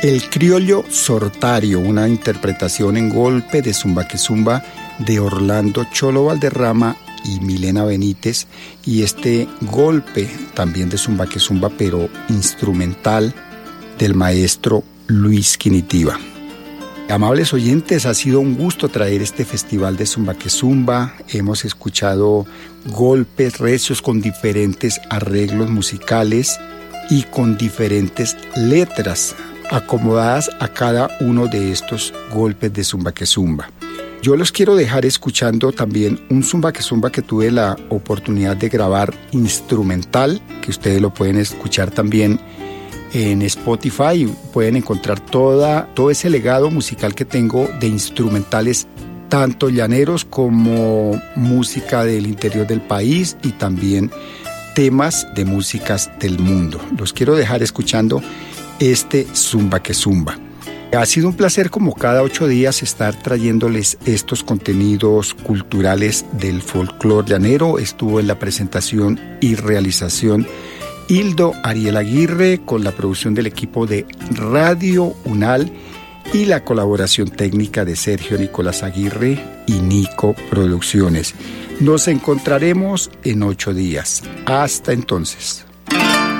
El Criollo Sortario, una interpretación en golpe de Zumba que Zumba de Orlando Cholo Valderrama y Milena Benítez, y este golpe también de Zumba que Zumba pero instrumental del maestro Luis Quinitiva. Amables oyentes, ha sido un gusto traer este festival de Zumba que Zumba. Hemos escuchado golpes recios con diferentes arreglos musicales y con diferentes letras acomodadas a cada uno de estos golpes de Zumba que Zumba. Yo los quiero dejar escuchando también un Zumba que tuve la oportunidad de grabar instrumental, que ustedes lo pueden escuchar también en Spotify. Pueden encontrar todo ese legado musical que tengo de instrumentales, tanto llaneros como música del interior del país y también temas de músicas del mundo. Los quiero dejar escuchando este Zumba que Zumba. Ha sido un placer, como cada 8 días, estar trayéndoles estos contenidos culturales del folclore llanero. Estuvo en la presentación y realización Hildo Ariel Aguirre, con la producción del equipo de Radio Unal y la colaboración técnica de Sergio Nicolás Aguirre y Nico Producciones. Nos encontraremos en 8 días. Hasta entonces.